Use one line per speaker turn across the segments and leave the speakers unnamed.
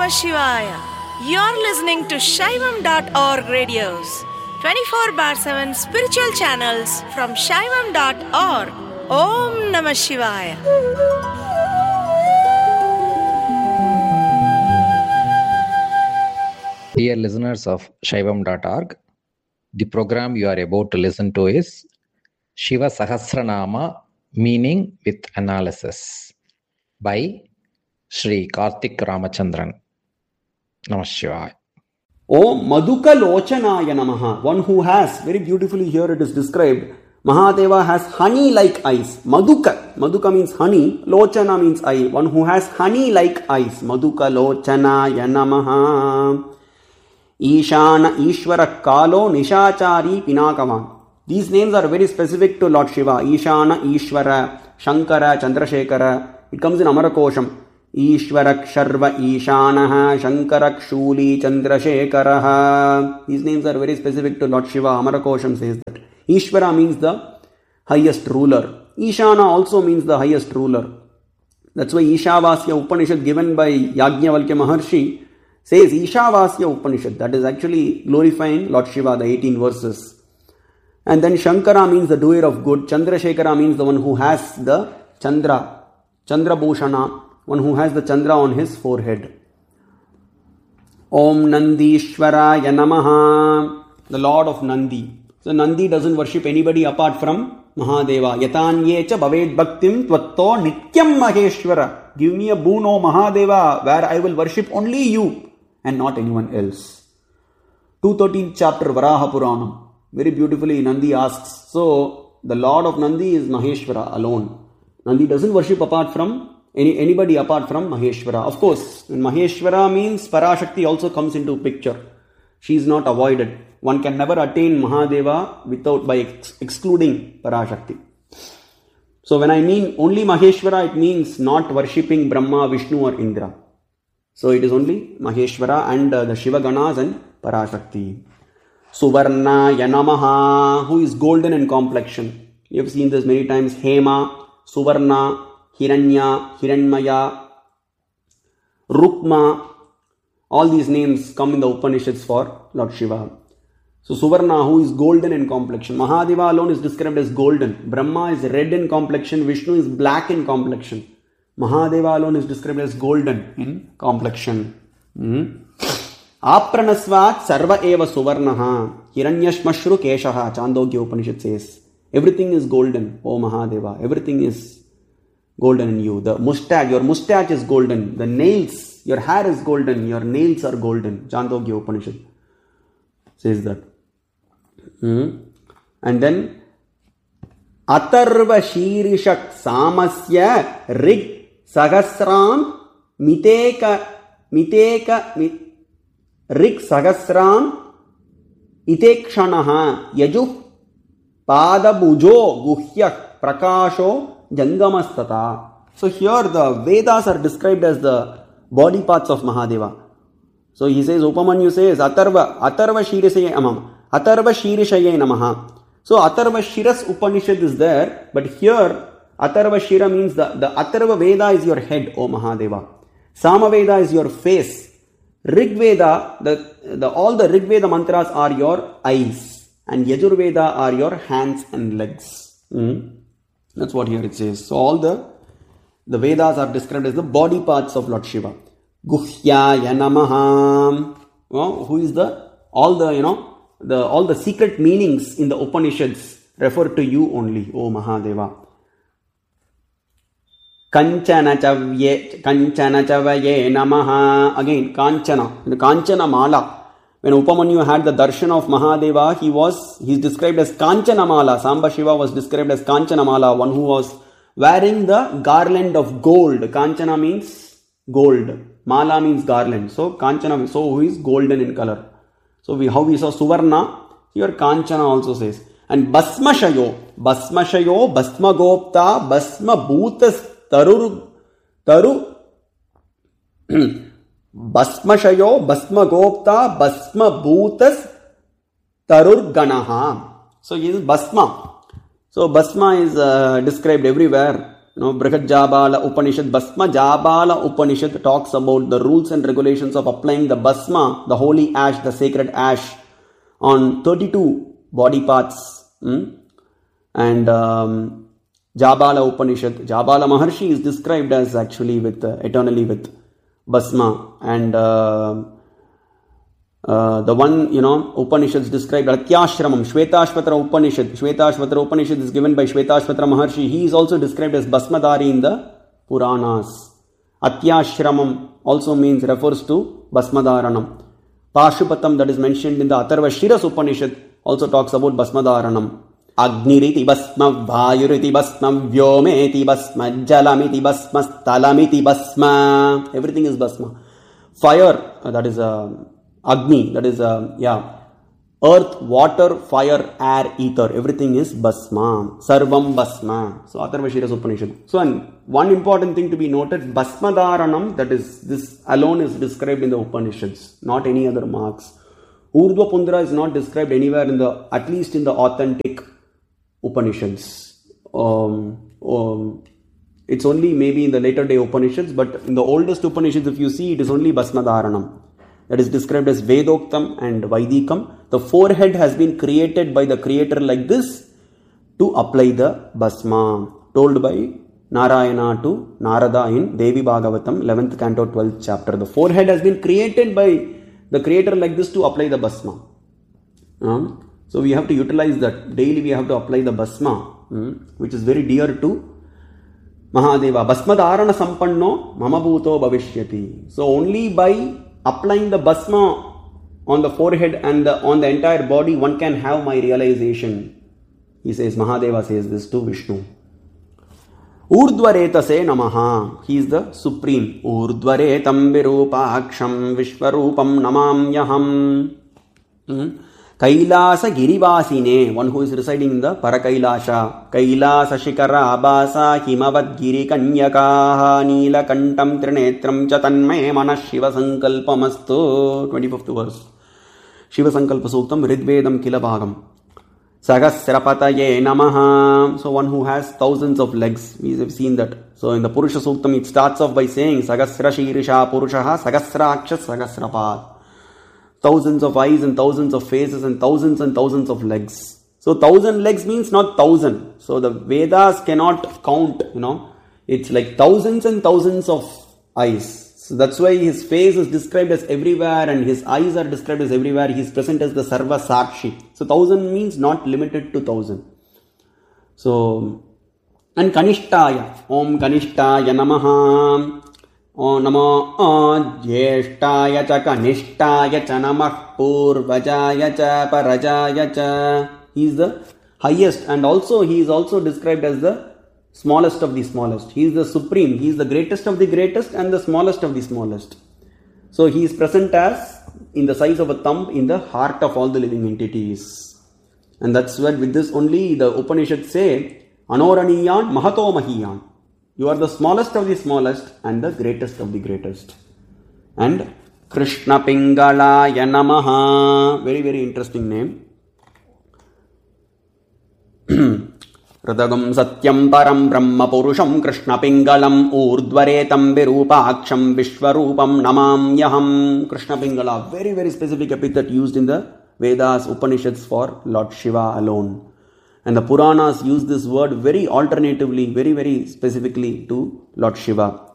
Shivaya. You're listening to Shaivam.org radios, 24 bar 7 spiritual channels from Shaivam.org. Om Namah Shivaya.
Dear listeners of Shaivam.org, the program you are about to listen to is Shiva Sahasranama Meaning with Analysis by Sri Karthik Ramachandran. Namah Shivaya.
Om Madhuka Lochanaya Namaha. One who has, very beautifully here it is described, Mahadeva has honey-like eyes. Madhuka means honey, Lochana means eye. One who has honey-like eyes. Madhuka Lochanaya Namaha. Ishana Ishvara Kalo Nishachari Pinakavan. These names are very specific to Lord Shiva. Ishana Ishvara, Shankara, Chandrasekhara. It comes in Amarakosham. Ishvarak Sharva Ishanaha, Shankarak Shuli Chandrasekharaha. These names are very specific to Lord Shiva. Amarakosham says that. Ishvara means the highest ruler. Ishana also means the highest ruler. That's why Ishavasya Upanishad given by Yajnavalkya Maharshi says Ishavasya Upanishad. That is actually glorifying Lord Shiva, the 18 verses. And then Shankara means the doer of good. Chandrasekhara means the one who has the Chandra. Chandra Bhushana, one who has the Chandra on his forehead. Om Nandishwaraya Namaha. The Lord of Nandi. So Nandi doesn't worship anybody apart from Mahadeva. Yatanyecha bhaved bhaktim tvatto nityam maheshwara. Give me a boon, O Mahadeva, where I will worship only you and not anyone else. 213th chapter Varaha Puranam. Very beautifully Nandi asks, so the Lord of Nandi is Maheshwara alone. Nandi doesn't worship apart from anybody apart from Maheshwara. Of course, when Maheshwara means Parashakti also comes into picture. She is not avoided. One can never attain Mahadeva by excluding Parashakti. So when I mean only Maheshwara, it means not worshipping Brahma, Vishnu or Indra. So it is only Maheshwara and the Shiva Ganas and Parashakti. Suvarna Yanamaha, who is golden in complexion. You have seen this many times. Hema, Suvarna, Hiranya, Hiranmaya, Rukma. All these names come in the Upanishads for Lord Shiva. So Suvarna, who is golden in complexion. Mahadeva alone is described as golden. Brahma is red in complexion. Vishnu is black in complexion. Mahadeva alone is described as golden in complexion. Apranasvat sarva eva suvarnaha. Hiranyashmashru keshaha. Chandogya Upanishad says. Everything is golden, O Mahadeva. Everything is golden in you. The mustache, your mustache is golden. The nails, your hair is golden. Your nails are golden. Chandogya Upanishad says that. And then Atarva Shirishak Samasya Rig Sahasram Miteka Rig Sahasram Itekshanaha Yaju Pada Bujo Guhyak Prakasho Jangamastata. So here the Vedas are described as the body parts of Mahadeva. So he says, Upamanyu says, Atarva Shirishaye Namaha. So Atarva Shiras Upanishad is there, but here Atarva Shira means the Atarva Veda is your head, O Mahadeva. Samaveda is your face. Rig Veda, all the Rig Veda mantras are your eyes, and Yajurveda are your hands and legs. That's what here it says. So all the Vedas are described as the body parts of Lord Shiva. Guhyaya Namaha. Who is all the secret meanings in the Upanishads refer to you only, O Mahadeva. Kanchana Chavaye Namaha. Again, Kanchana. The Kanchana Mala. When Upamanyu had the darshan of Mahadeva, he is described as Kanchana Mala. Samba Shiva was described as Kanchana Mala, one who was wearing the garland of gold. Kanchana means gold. Mala means garland. So Kanchana, so who is golden in color. So how we saw Suvarna, here Kanchana also says. And Basmashayo, Basma Gopta, Basma Bhutas Taru Basmashayo, Basma Gopta, Basma Bhutas Tarur Ganaha. So he is Basma. So Basma is described everywhere. Brihad Jabala Upanishad, Bhasma Jabala Upanishad talks about the rules and regulations of applying the Bhasma, the holy ash, the sacred ash, on 32 body parts. And Jabala Upanishad, Jabala Maharshi is described as actually eternally with Bhasma. And the one, Upanishads described Atyashramam, Shvetashvatra Upanishad. Shvetashvatra Upanishad is given by Shvetashvatra Maharshi. He is also described as Bhasmadari in the Puranas. Atyashramam also refers to Bhasmadaranam. Pashupatam, that is mentioned in the Atharva Shiras Upanishad, also talks about Bhasmadaranam. Agniriti Bhasma, Vayuriti Bhasma, Vyometi Bhasma, Jalamiti Bhasma, Stalamiti Bhasma. Everything is Bhasma. Fire, that is Agni, that is earth, water, fire, air, ether. Everything is Bhasma. Sarvam Bhasma. So Atharva Shiras Upanishad. So one important thing to be noted, Bhasmadaranam, that is, this alone is described in the Upanishads, not any other marks. Urdhva Pundra is not described anywhere at least in the authentic Upanishads. It's only maybe in the later day Upanishads, but in the oldest Upanishads, if you see, it is only Bhasmadaranam. That is described as Vedoktam and Vaidikam. The forehead has been created by the creator like this to apply the Bhasma, told by Narayana to Narada in Devi Bhagavatam, 11th canto, 12th chapter. The forehead has been created by the creator like this to apply the Bhasma. So we have to utilize that. Daily we have to apply the Bhasma, which is very dear to Mahadeva. Bhasmadarana sampanno mama bhuto bhavishyati. So only by applying the Bhasma on the forehead and on the entire body, one can have my realization. He says, Mahadeva says this to Vishnu. Urdhvaretase namaha. He is the supreme. Urdhvaretam virupaksham vishvarupam namamyaham. Kailasa girivasine. One who is residing in the Parakailasha. Kailasa shikara abhasa himavad giri kanyakaha nila kantam trinetram chatanme manas shiva sankalpamastu. 25th verse. Shiva sankalpa suktam ridvedam kila bhagam. Sagasrapataye namaha. So one who has thousands of legs. We have seen that. So in the Purusha Suktam it starts off by saying Sagasra Shirisha Purushaha Sagasrakshas Sagasrapat. Thousands of eyes and thousands of faces and thousands of legs. So 1,000 legs means not 1,000. So the Vedas cannot count, It's like thousands and thousands of eyes. So that's why his face is described as everywhere and his eyes are described as everywhere. He is present as the Sarva Sakshi. So 1,000 means not limited to 1,000. So, and Kanishtaya. Om Kanishtaya Namaha. Om Namo Jyeshtaya Cha Kanishtaya Cha Namah Purvajaya Cha Parajaya Cha. He is the highest and also he is also described as the smallest of the smallest. He is the supreme. He is the greatest of the greatest and the smallest of the smallest. So he is present as in the size of a thumb in the heart of all the living entities. And that's where with this only the Upanishads say Anoraniyan Mahato Mahiyan. You are the smallest of the smallest and the greatest of the greatest. And Krishna Pingalaya Namaha. Very, very interesting name. Radagam Satyam Param Brahma Purusham Krishna Pingalam Urdhvaretam Virupaksham Vishwarupam Namamyaham. Krishna Pingala, very, very specific epithet used in the Vedas, Upanishads for Lord Shiva alone. And the Puranas use this word very alternatively, very, very specifically to Lord Shiva.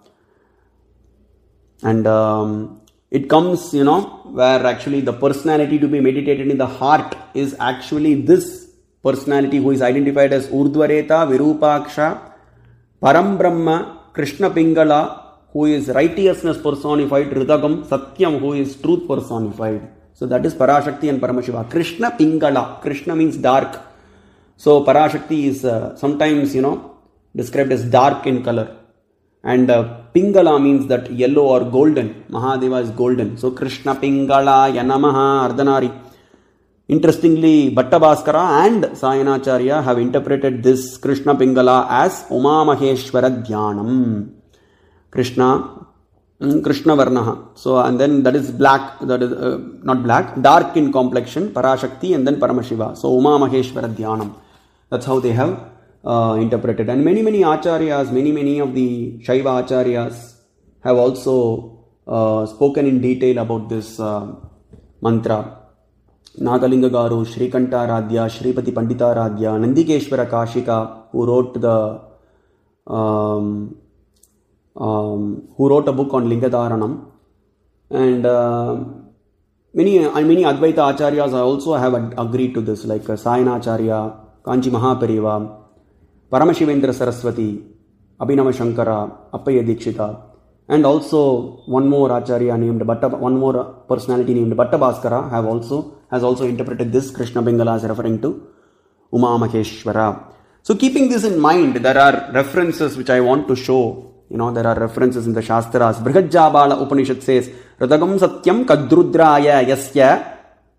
And it comes, where actually the personality to be meditated in the heart is actually this personality who is identified as Urdhvareta, Virupaksha, Param Brahma, Krishna Pingala, who is righteousness personified, Ridagam, Satyam, who is truth personified. So that is Parashakti and Paramashiva. Krishna Pingala. Krishna means dark. So Parashakti is sometimes, described as dark in color. And Pingala means that yellow or golden. Mahadeva is golden. So Krishna Pingala Yanamaha Ardhanari. Interestingly, Bhatta Bhaskara and Sayanacharya have interpreted this Krishna Pingala as Uma Maheshwara Dhyanam. Krishna Varnaha. So, and then that is black, that is not black, dark in complexion, Parashakti and then Paramashiva. So, Uma Maheshwara Dhyanam. That's how they have interpreted. And many acharyas, many of the Shaiva acharyas have also spoken in detail about this mantra. Nagalinga Garu, Srikantaradhya, Shripati Panditaradhya, Nandikeshwara Kashika, who wrote a book on Lingadharanam, and many Advaita acharyas also have agreed to this, like Sayana Acharya, Kanchi Mahapariva, Paramashivendra Saraswati, Abhinava Shankara, Appaya Dikshita, and also one more personality named Bhatta Bhaskara has also interpreted this Krishna Pingala as referring to Uma Maheshwara. So keeping this in mind, there are references which I want to show. There are references in the Shastras. Brihajjabala Upanishad says, Radagam Satyam Kadrudraya Yasya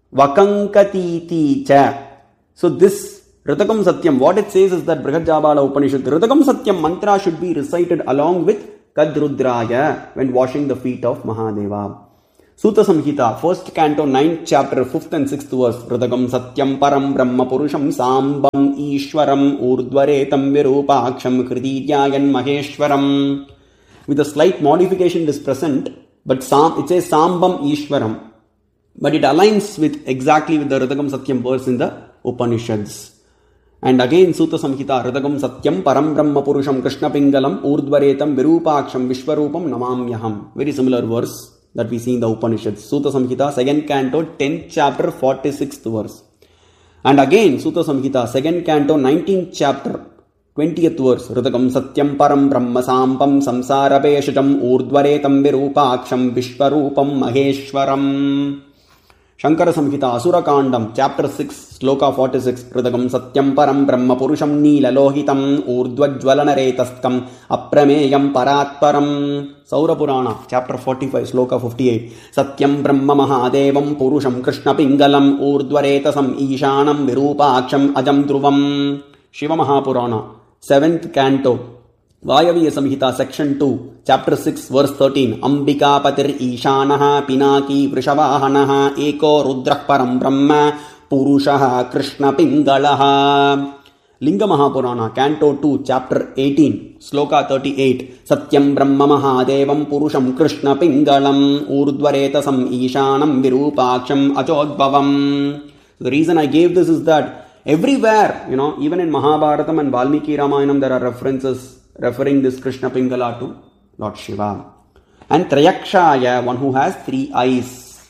Vakankatiti Cha. So this Radagam Satyam, what it says is that Brihajjabala Upanishad, Radagam Satyam mantra should be recited along with Kadrudraya when washing the feet of Mahadeva. Sutta Samhita, 1st canto, 9th chapter, 5th and 6th verse. Radagam Satyam Param Brahma Purusham Sambam Ishwaram Urdvaretam Virupaksham Krididyayan Maheshwaram. With a slight modification it is present, but it says Sambam Ishwaram. But it aligns exactly with the Radagam Satyam verse in the Upanishads. And again Sutta Samhita, Radagam Satyam Param Brahma Purusham Krishna Pingalam Urdvaretam Virupaksham Vishwarupam Namamyaham. Very similar verse that we see in the Upanishads. Sutta Samhita, 2nd canto, 10th chapter, 46th verse. And again, Sutta Samhita, 2nd canto, 19th chapter, 20th verse. Radagam Satyam Param Brahma Sampam Samsara Peshajam Urdvaretam Virupaksham Vishwarupam Maheshwaram. Shankara Samhita, Asura Kandam, chapter 6, sloka 46. Radagam Satyam Param Brahma Purusham Neela Lohitam Urdvajvalana Retastam Aprameyam Paratparam. Saura Purana, chapter 45, sloka 58. Satyam Brahma Mahadevam Purusham Krishna Pingalam Urdvaretasam Ishanam Virupaksham Ajam Dhruvam. Shiva Mahapurana, 7th canto, Vayaviya Samhita, section 2, chapter 6, verse 13. Ambika Patir Ishanaha Pinaki Vrishavahanaha Eko Rudrak Param Brahma Purushaha Krishna Pingalaha. Linga Mahapurana, canto 2, chapter 18, sloka 38. Satyam Brahma Mahadevam Purusham Krishna Pingalam Urdvaretasam Ishanam Virupaksham Achodbhavam. The reason I gave this is that everywhere, even in Mahabharatam and Valmiki Ramayanam, there are references referring this Krishna Pingala to Lord Shiva. And Trayakshaya, one who has 3 eyes,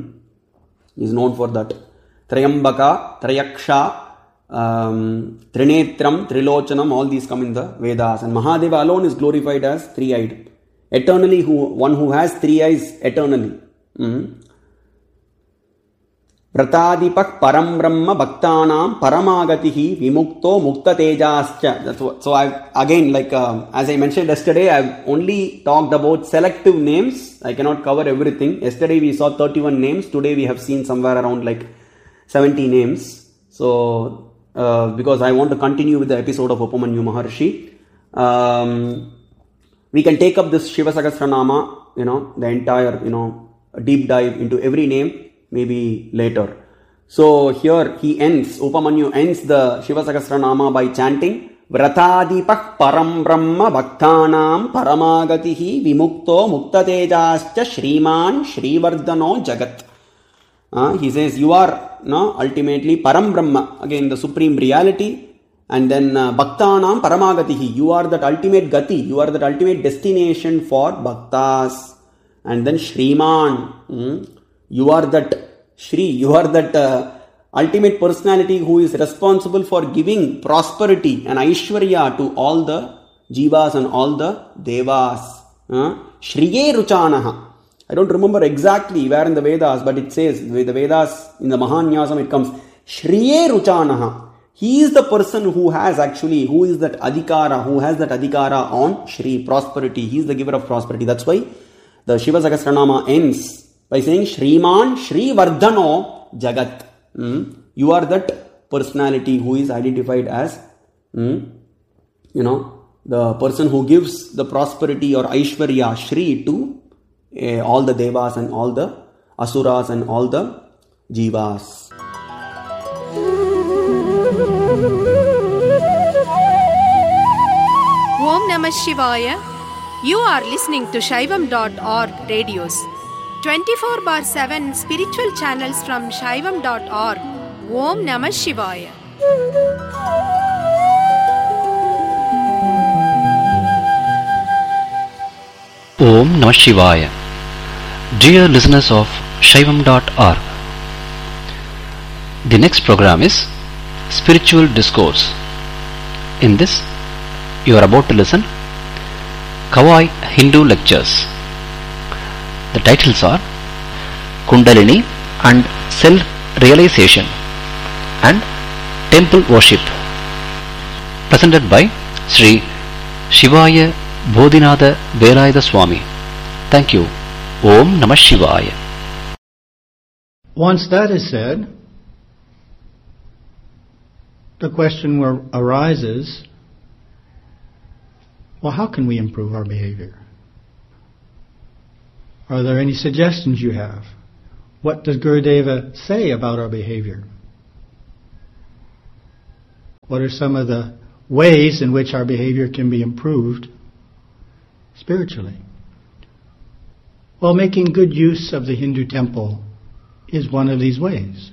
is known for that. Trayambaka, Trayaksha, Trinetram, Trilochanam, all these come in the Vedas. And Mahadeva alone is glorified as 3-eyed. Eternally, one who has 3 eyes eternally. Pratadipak Param Brahma Bhaktanam Paramagatihi Vimukto Mukta Tejascha. So as I mentioned yesterday, I've only talked about selective names. I cannot cover everything. Yesterday we saw 31 names. Today we have seen somewhere around 70 names. So because I want to continue with the episode of Upamanyu Maharshi, we can take up this Shiva Sahasranama, the entire, deep dive into every name, maybe later. So here he ends, Upamanyu ends the Shiva Sahasranama by chanting Vratadipak Param Brahma Bhaktanam Paramagatihi Vimukto Muktatejascha Shriman Shrivardhano Jagat. He says, you are ultimately Param Brahma, again the supreme reality, and then Bhaktanam Paramagatihi, you are that ultimate Gati, you are that ultimate destination for Bhaktas. And then Shriman, you are that Shri, you are that ultimate personality who is responsible for giving prosperity and Aishwarya to all the Jivas and all the Devas. Shriye Ruchanaha. I don't remember exactly where in the Vedas, but it says, the Vedas, in the Mahanyasam it comes, Shriye Ruchanaha. He is the person who has who is that Adhikara on Shri, prosperity. He is the giver of prosperity. That's why the Shiva Sahasranama ends by saying Shriman Shrivardhano Jagat. You are that personality who is identified as, the person who gives the prosperity or Aishwarya, Shri, to all the Devas and all the Asuras and all the Jivas.
Om Namah Shivaya. You are listening to Shaivam.org radios. 24/7 spiritual channels from Shaivam.org. Om Namah Shivaya.
Om Namah Shivaya. Dear listeners of Shaivam.org, the next program is Spiritual Discourse. In this, you are about to listen Kawai Hindu Lectures. The titles are Kundalini and Self-Realization and Temple Worship, presented by Sri Shivaya Bodhinatha Velayatha Swami. Thank you. Om Namah Shivaya.
Once that is said, the question arises, well, how can we improve our behavior? Are there any suggestions you have? What does Gurudeva say about our behavior? What are some of the ways in which our behavior can be improved spiritually? Well, making good use of the Hindu temple is one of these ways.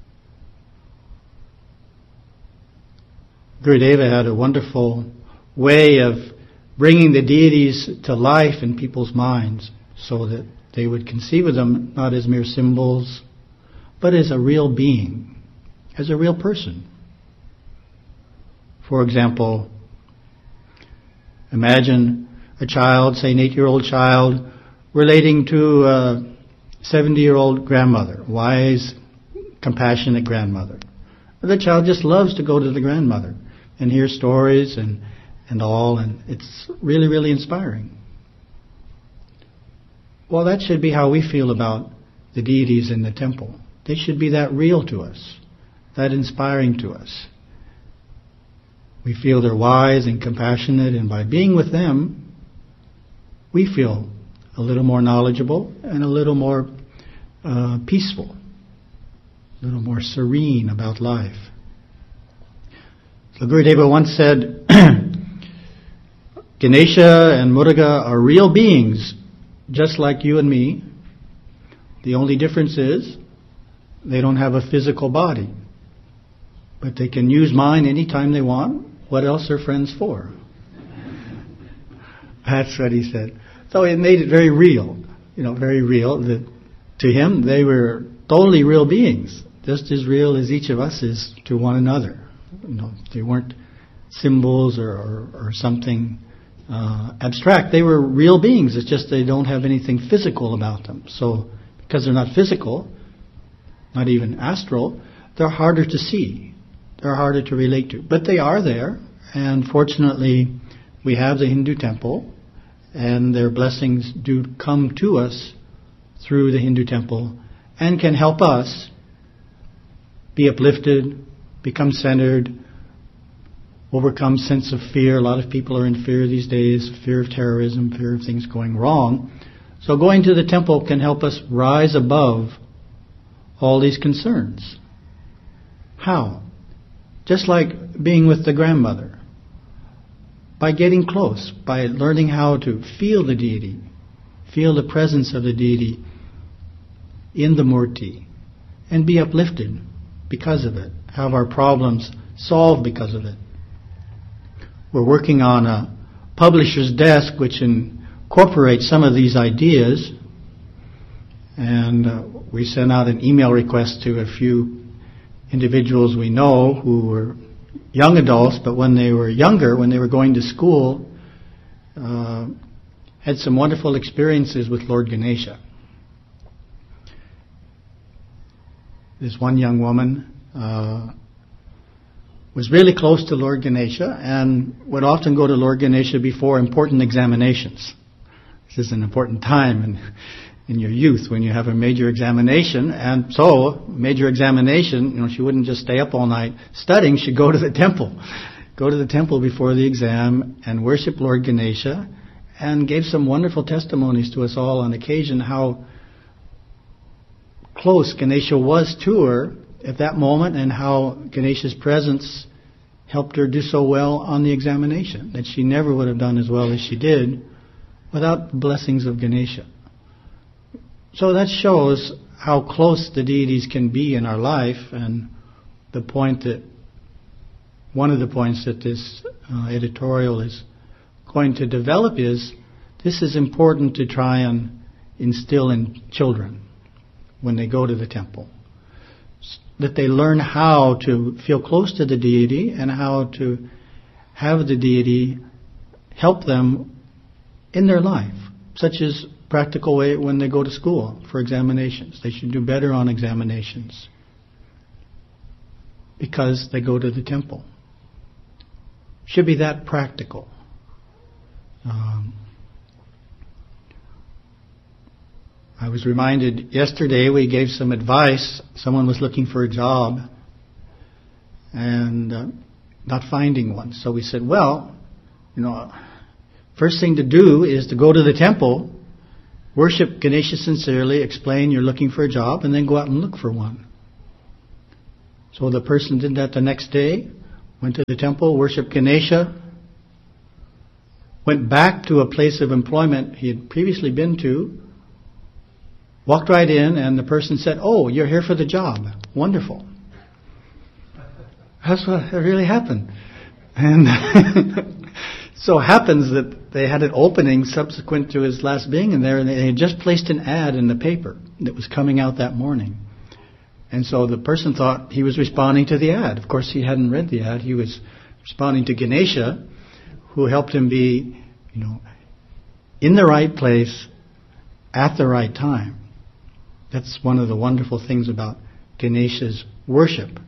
Gurudeva had a wonderful way of bringing the deities to life in people's minds so that they would conceive of them not as mere symbols, but as a real being, as a real person. For example, imagine a child, say an 8-year-old child, relating to a 70-year-old grandmother, wise, compassionate grandmother. The child just loves to go to the grandmother and hear stories and all, and it's really, really inspiring. Well, that should be how we feel about the deities in the temple. They should be that real to us, that inspiring to us. We feel they're wise and compassionate, and by being with them, we feel a little more knowledgeable and a little more peaceful, a little more serene about life. So Gurudeva once said, Ganesha and Muruga are real beings, just like you and me. The only difference is they don't have a physical body, but they can use mine anytime they want. What else are friends for? That's what he said. So it made it very real, very real. That to him, they were totally real beings, just as real as each of us is to one another. They weren't symbols or something abstract. They were real beings. It's just they don't have anything physical about them. So because they're not physical, not even astral, they're harder to see. They're harder to relate to. But they are there, and fortunately we have the Hindu temple, and their blessings do come to us through the Hindu temple and can help us be uplifted, become centered, overcome sense of fear. A lot of people are in fear these days, fear of terrorism, fear of things going wrong. So going to the temple can help us rise above all these concerns. How? Just like being with the grandmother. By getting close, by learning how to feel the deity, feel the presence of the deity in the Murti, and be uplifted because of it, have our problems solved because of it. We're working on a publisher's desk which incorporates some of these ideas, and we sent out an email request to a few individuals we know who were young adults, but when they were younger, when they were going to school, had some wonderful experiences with Lord Ganesha. This one young woman was really close to Lord Ganesha and would often go to Lord Ganesha before important examinations. This is an important time in your youth when you have a major examination, and so major examination, she wouldn't just stay up all night studying, she'd go to the temple. Go to the temple before the exam and worship Lord Ganesha, and gave some wonderful testimonies to us all on occasion how close Ganesha was to her at that moment, and how Ganesha's presence helped her do so well on the examination, that she never would have done as well as she did without the blessings of Ganesha. So that shows how close the deities can be in our life, and one of the points that this editorial is going to develop is, this is important to try and instill in children when they go to the temple. That they learn how to feel close to the deity and how to have the deity help them in their life, such as practical way when they go to school for examinations. They should do better on examinations because they go to the temple. Should be that practical. I was reminded yesterday we gave some advice. Someone was looking for a job and not finding one. So we said, well, first thing to do is to go to the temple, worship Ganesha sincerely, explain you're looking for a job, and then go out and look for one. So the person did that the next day, went to the temple, worshipped Ganesha, went back to a place of employment he had previously been to, walked right in, and the person said, "Oh, you're here for the job. Wonderful." That's what really happened. And so happens that they had an opening subsequent to his last being in there, and they had just placed an ad in the paper that was coming out that morning. And so the person thought he was responding to the ad. Of course, he hadn't read the ad. He was responding to Ganesha, who helped him be, in the right place at the right time. That's one of the wonderful things about Ganesha's worship.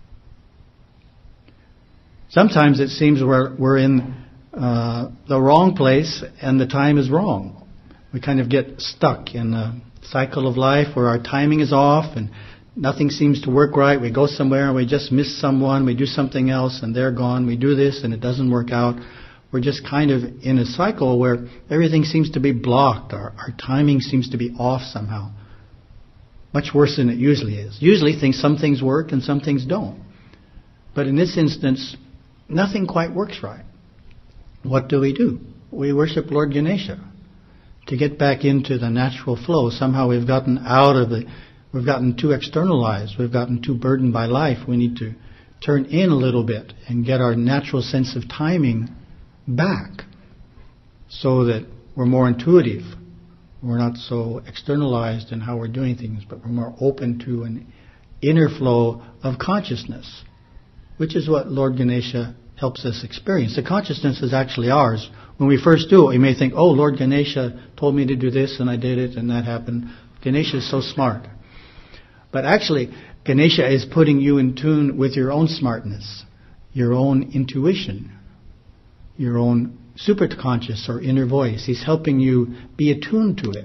Sometimes it seems we're in the wrong place and the time is wrong. We kind of get stuck in a cycle of life where our timing is off and nothing seems to work right. We go somewhere and we just miss someone. We do something else and they're gone. We do this and it doesn't work out. We're just kind of in a cycle where everything seems to be blocked. Our timing seems to be off somehow. Much worse than it usually is. Usually some things work and some things don't. But in this instance, nothing quite works right. What do? We worship Lord Ganesha to get back into the natural flow. Somehow we've gotten we've gotten too externalized. We've gotten too burdened by life. We need to turn in a little bit and get our natural sense of timing back so that we're more intuitive. We're not so externalized in how we're doing things, but we're more open to an inner flow of consciousness, which is what Lord Ganesha helps us experience. The consciousness is actually ours. When we first do it, we may think, oh, Lord Ganesha told me to do this and I did it and that happened. Ganesha is so smart. But actually, Ganesha is putting you in tune with your own smartness, your own intuition, your own superconscious or inner voice. He's helping you be attuned to it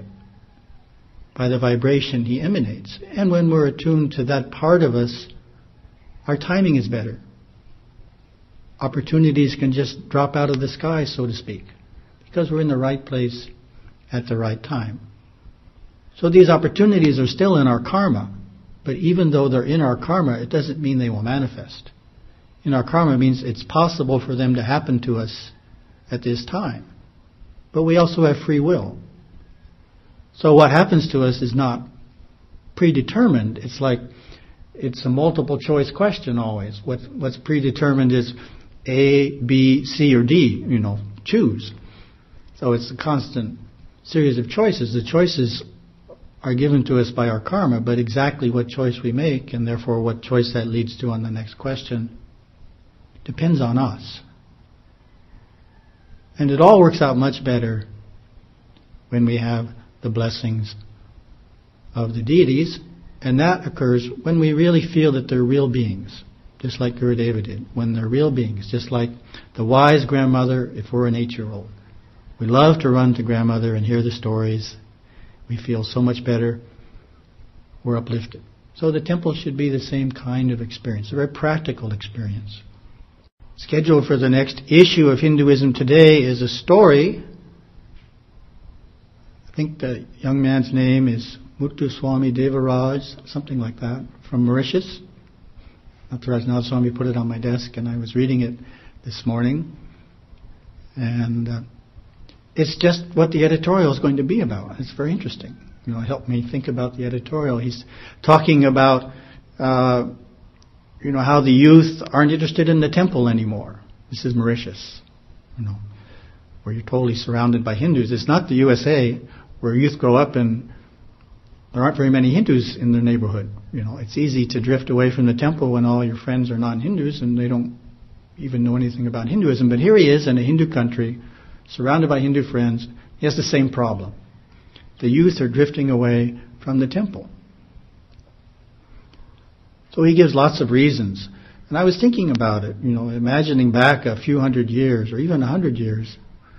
by the vibration he emanates. And when we're attuned to that part of us, our timing is better. Opportunities can just drop out of the sky, so to speak, because we're in the right place at the right time. So these opportunities are still in our karma, but even though they're in our karma, it doesn't mean they will manifest. In our karma means it's possible for them to happen to us at this time. But we also have free will. So what happens to us is not predetermined. It's a multiple choice question always. What's predetermined is A, B, C, or D, choose. So it's a constant series of choices. The choices are given to us by our karma, but exactly what choice we make, and therefore what choice that leads to on the next question, depends on us. And it all works out much better when we have the blessings of the deities, and that occurs when we really feel that they're real beings, just like Gurudeva did, when they're real beings, just like the wise grandmother if we're an 8-year-old. We love to run to grandmother and hear the stories. We feel so much better. We're uplifted. So the temple should be the same kind of experience, a very practical experience. Scheduled for the next issue of Hinduism Today is a story. I think the young man's name is Muthuswami Devaraj, something like that, from Mauritius. Rajnath Swami put it on my desk, and I was reading it this morning. And it's just what the editorial is going to be about. It's very interesting. It helped me think about the editorial. He's talking about, how the youth aren't interested in the temple anymore. This is Mauritius, where you're totally surrounded by Hindus. It's not the USA, where youth grow up and there aren't very many Hindus in their neighborhood. It's easy to drift away from the temple when all your friends are non-Hindus and they don't even know anything about Hinduism. But here he is in a Hindu country, surrounded by Hindu friends. He has the same problem. The youth are drifting away from the temple. So he gives lots of reasons. And I was thinking about it, imagining back a few hundred years or even 100 years.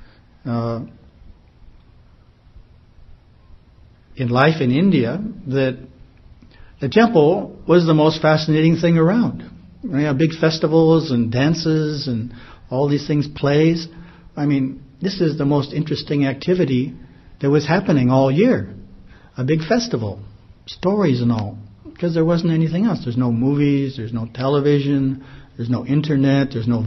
In life in India, that the temple was the most fascinating thing around. We have big festivals and dances and all these things, plays. This is the most interesting activity that was happening all year. A big festival, stories and all, because there wasn't anything else. There's no movies, there's no television, there's no internet, there's no